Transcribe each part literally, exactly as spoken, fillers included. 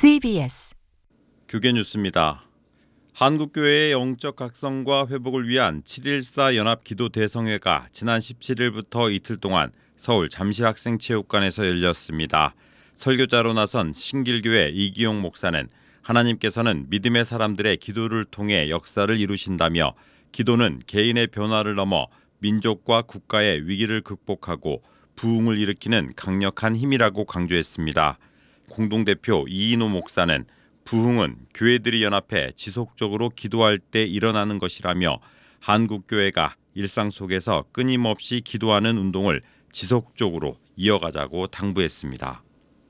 씨비에스 교계 뉴스입니다. 한국교회의 영적 각성과 회복을 위한 칠일사 연합기도대성회가 지난 십칠일부터 이틀 동안 서울 잠실학생체육관에서 열렸습니다. 설교자로 나선 신길교회 이기용 목사는 하나님께서는 믿음의 사람들의 기도를 통해 역사를 이루신다며 기도는 개인의 변화를 넘어 민족과 국가의 위기를 극복하고 부흥을 일으키는 강력한 힘이라고 강조했습니다. 공동대표 이인호 목사는 부흥은 교회들이 연합해 지속적으로 기도할 때 일어나는 것이라며 한국교회가 일상 속에서 끊임없이 기도하는 운동을 지속적으로 이어가자고 당부했습니다.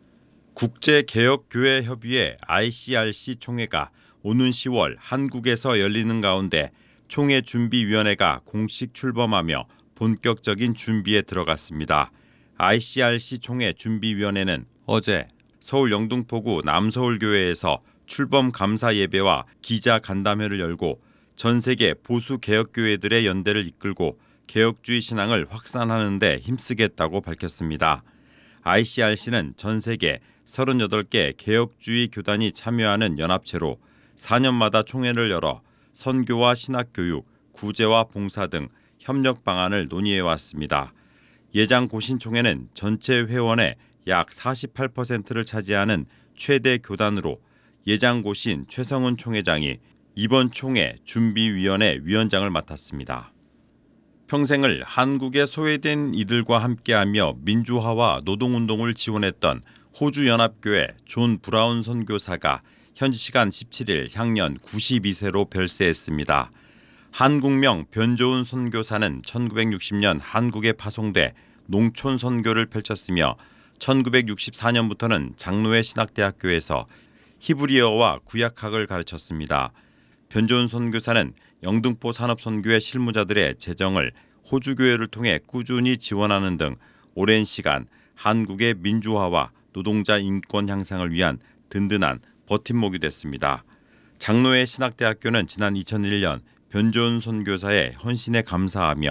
국제개혁교회협의회 아이씨알씨 총회가 오는 시월 한국에서 열리는 가운데 총회준비위원회가 공식 출범하며 본격적인 준비에 들어갔습니다. 아이씨알씨 총회준비위원회는 어제 서울 영등포구 남서울교회에서 출범 감사 예배와 기자 간담회를 열고 전 세계 보수 개혁교회들의 연대를 이끌고 개혁주의 신앙을 확산하는 데 힘쓰겠다고 밝혔습니다. 아이씨알씨는 전 세계 서른여덟 개 개혁주의 교단이 참여하는 연합체로 사 년마다 총회를 열어 선교와 신학교육, 구제와 봉사 등 협력 방안을 논의해왔습니다. 예장 고신총회는 전체 회원의 약 사십팔 퍼센트를 차지하는 최대 교단으로 예장고신 최성은 총회장이 이번 총회 준비위원회 위원장을 맡았습니다. 평생을 한국에 소외된 이들과 함께하며 민주화와 노동운동을 지원했던 호주연합교회 존 브라운 선교사가 현지 시간 십칠일 향년 구십이 세로 별세했습니다. 한국명 변조은 선교사는 천구백육십 년 한국에 파송돼 농촌 선교를 펼쳤으며 천구백육십사 년부터는 장로회 신학대학교에서 히브리어와 구약학을 가르쳤습니다. 변조은 선교사는 영등포 산업선교회 실무자들의 재정을 호주교회를 통해 꾸준히 지원하는 등 오랜 시간 한국의 민주화와 노동자 인권 향상을 위한 든든한 버팀목이 됐습니다. 장로회 신학대학교는 지난 이천일 년 변조은 선교사의 헌신에 감사하며